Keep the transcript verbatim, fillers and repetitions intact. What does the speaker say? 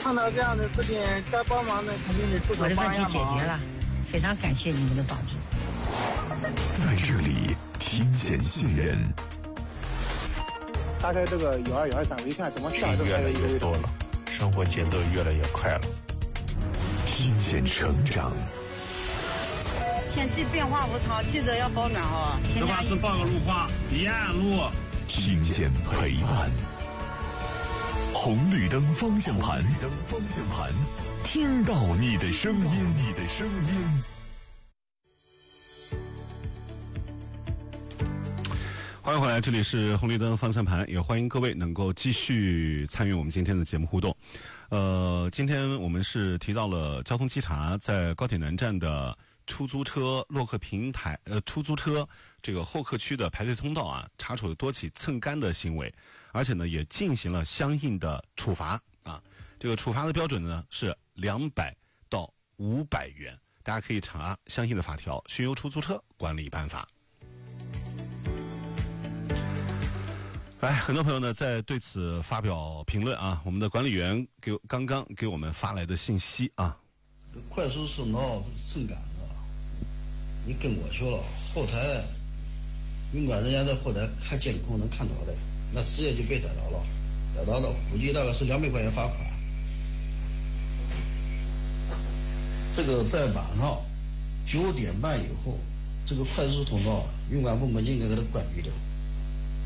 碰到这样的事情，该帮忙的肯定得出手帮一下忙。 我的问题解决了，非常感谢你们的帮助。 在这里听见信任。 打开这个幺二幺二三微信，怎么下都越来越多了，生活节奏越来越快了。 听见成长。 天气变化无常，记得要保暖哦。 这把是报个路话，沿路。 听见陪伴。红绿灯方向盘，红绿灯方向盘，听到你的声音，你的声音。 欢迎回来，这里是红绿灯方向盘，也欢迎各位能够继续参与我们今天的节目互动。呃，今天我们是提到了交通稽查在高铁南站的出租车洛克平台，呃，出租车这个候客区的排队通道啊，查处了多起蹭杆的行为，而且呢，也进行了相应的处罚啊。这个处罚的标准呢是两百到五百元，大家可以查相应的法条《巡游出租车管理办法》。来，很多朋友呢在对此发表评论啊。我们的管理员给刚刚给我们发来的信息啊， 快速通道蹭杆子，你跟过去了，后台运管人员在后台看监控能看到的，那直接就被逮到了，逮到了，估计大概是两百块钱罚款。这个在晚上九点半以后，这个快速通道运管部门应该给它关闭掉。